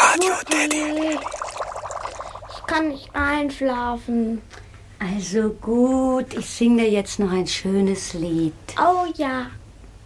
Radio Daddy. Ich kann nicht einschlafen. Also gut, ich singe dir jetzt noch ein schönes Lied. Oh ja.